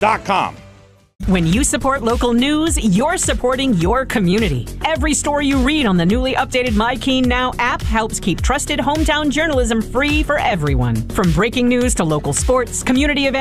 MyKeen.com. When you support local news, you're supporting your community. Every story you read on the newly updated MyKeen Now app helps keep trusted hometown journalism free for everyone. From breaking news to local sports, community events,